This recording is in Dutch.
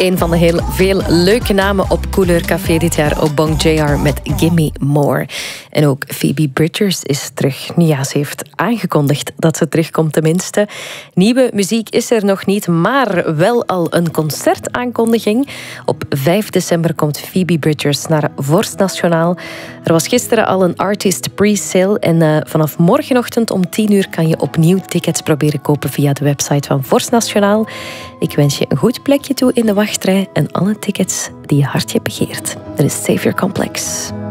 een van de heel veel leuke namen op Couleur Café dit jaar. Obong JR met Gimme More. En ook Phoebe Bridgers is terug. Nu ja, ze heeft aangekondigd dat ze terugkomt tenminste. Nieuwe muziek is er nog niet, maar wel al een concertaankondiging. Op 5 december komt Phoebe Bridgers naar Vorst Nationaal. Er was gisteren al een artist pre-sale en vanaf morgenochtend om 10 uur kan je opnieuw tickets proberen kopen via de website van Vorst Nationaal. Ik wens je een goed plekje toe in de wachtrij en alle tickets die je hartje begeert. Er is Savior Complex.